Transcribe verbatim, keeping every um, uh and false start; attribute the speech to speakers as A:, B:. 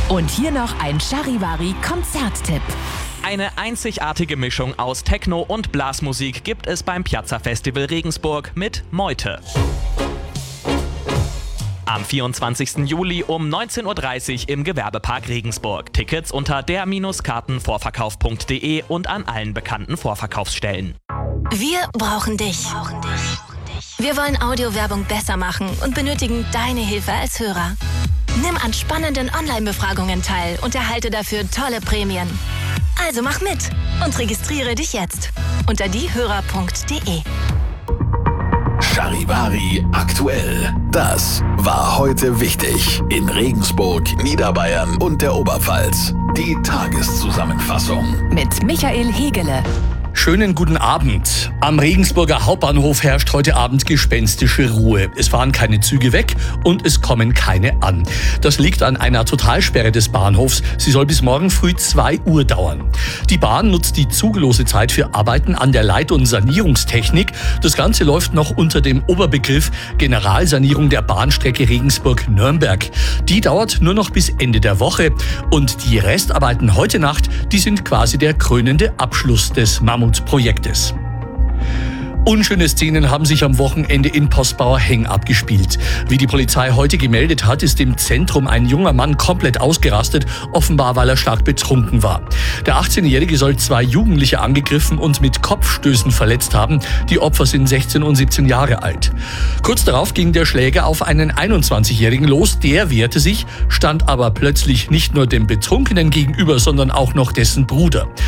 A: Und hier noch ein Charivari-Konzerttipp.
B: Eine einzigartige Mischung aus Techno und Blasmusik gibt es beim Piazza Festival Regensburg mit Meute. Am vierundzwanzigsten Juli um neunzehn Uhr dreißig im Gewerbepark Regensburg. Tickets unter der Karten vorverkauf punkt de und an allen bekannten Vorverkaufsstellen.
C: Wir brauchen dich. Wir wollen Audiowerbung besser machen und benötigen deine Hilfe als Hörer. Nimm an spannenden Online-Befragungen teil und erhalte dafür tolle Prämien. Also mach mit und registriere dich jetzt unter die hörer punkt de.
D: Charivari aktuell. Das war heute wichtig in Regensburg, Niederbayern und der Oberpfalz. Die Tageszusammenfassung
A: Mit Michael Hegele.
E: Schönen guten Abend. Am Regensburger Hauptbahnhof herrscht heute Abend gespenstische Ruhe. Es fahren keine Züge weg und es kommen keine an. Das liegt an einer Totalsperre des Bahnhofs. Sie soll bis morgen früh zwei Uhr dauern. Die Bahn nutzt die zugellose Zeit für Arbeiten an der Leit- und Sanierungstechnik. Das Ganze läuft noch unter dem Oberbegriff Generalsanierung der Bahnstrecke Regensburg-Nürnberg. Die dauert nur noch bis Ende der Woche. Und die Restarbeiten heute Nacht, die sind quasi der krönende Abschluss des Mammut Projektes. Unschöne Szenen haben sich am Wochenende in Postbauer-Henn abgespielt. Wie die Polizei heute gemeldet hat, ist im Zentrum ein junger Mann komplett ausgerastet, offenbar weil er stark betrunken war. Der achtzehnjährige soll zwei Jugendliche angegriffen und mit Kopfstößen verletzt haben. Die Opfer sind sechzehn und siebzehn Jahre alt. Kurz darauf ging der Schläger auf einen einundzwanzigjährigen los. Der wehrte sich, stand aber plötzlich nicht nur dem Betrunkenen gegenüber, sondern auch noch dessen Bruder.